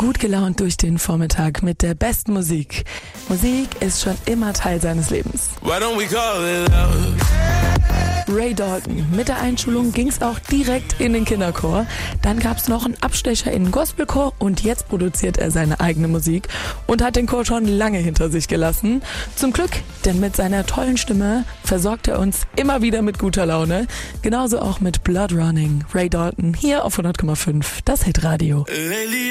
Gut gelaunt durch den Vormittag mit der besten Musik. Musik ist schon immer Teil seines Lebens. Why don't we call it love? Ray Dalton. Mit der Einschulung ging's auch direkt in den Kinderchor. Dann gab's noch einen Abstecher in den Gospelchor und jetzt produziert er seine eigene Musik und hat den Chor schon lange hinter sich gelassen. Zum Glück, denn mit seiner tollen Stimme versorgt er uns immer wieder mit guter Laune. Genauso auch mit Blood Running. Ray Dalton hier auf 100,5, das Hitradio. Lately